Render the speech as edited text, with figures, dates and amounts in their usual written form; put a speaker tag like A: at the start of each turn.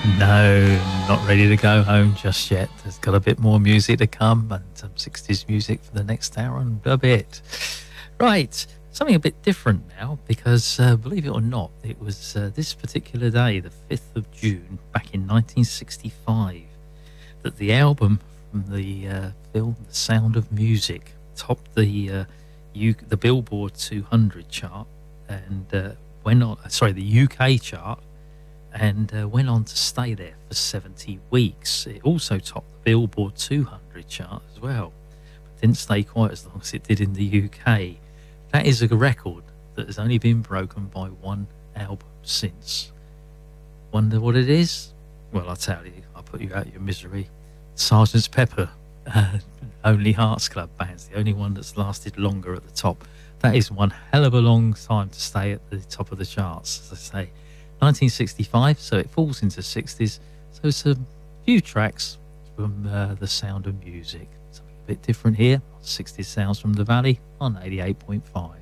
A: No, not ready to go home just yet. There's got a bit more music to come and some 60s music for the next hour and a bit. Right, something a bit different now because, believe it or not, it was this particular day, the 5th of June, back in 1965, that the album from the film The Sound of Music topped the Billboard 200 chart and went on, the UK chart, and went on to stay there for 70 weeks. It also topped the Billboard 200 chart as well, but didn't stay quite as long as it did in the UK. That is a record that has only been broken by one album since. Wonder what it is? Well, I'll tell you, I'll put you out of your misery. Sergeant Pepper, Only Hearts Club Band's the only one that's lasted longer at the top. That is one hell of a long time to stay at the top of the charts, as I say. 1965, so it falls into 60s. So it's a few tracks from The Sound of Music. Something a bit different here. 60s Sounds from the Valley on 88.5.